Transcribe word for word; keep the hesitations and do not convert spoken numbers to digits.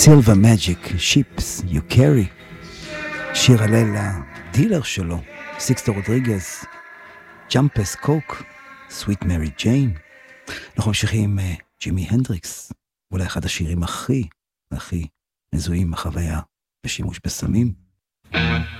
סילבה מג'יק, שיפס, יו קרי, שיר הלל הדילר שלו, סיקסטו רודריגז, ג'אמפס קוק, סוויט מרי ג'יין. אנחנו ממשיכים עם ג'ימי הנדריקס, אולי אחד השירים הכי, הכי מזוהים החוויה בשימוש בסמים.